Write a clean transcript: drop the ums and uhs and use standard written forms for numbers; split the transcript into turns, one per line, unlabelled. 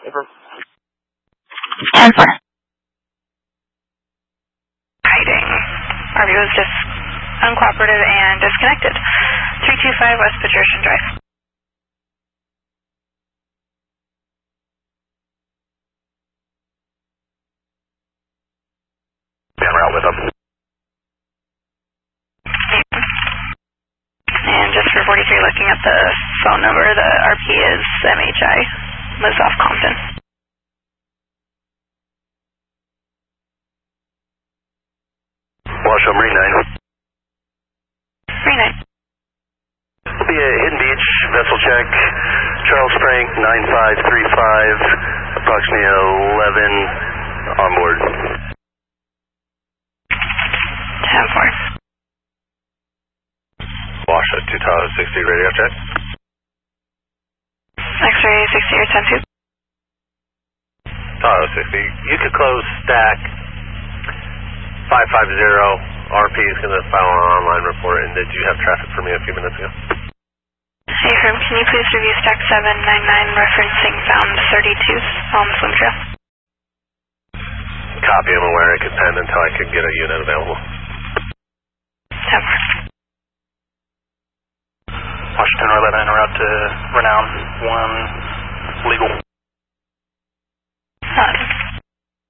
Over.
10-4. Hiding. RV was just uncooperative and disconnected. 325 West Patrician Drive.
En route with them.
And just for 43, looking at the phone number, the RP is MHI, lives off Compton.
Washoe Marine 9.
Marine 9.
Will be a Hidden Beach vessel check. Charles Frank 9535, approximately 11 on board.
10-4.
Washoe 2 Tahoe 60, radio check.
X-ray 60 or 10-2.
Tahoe 60, you could close stack 550. RP is going to file an online report. And did you have traffic for me a few minutes ago?
Affirm, can you please review stack 799 referencing found 32 on swim trail?
Copy, I'm aware I could pen until I could get a unit available.
10-4.
Washington 11 en route to Renown 1 legal.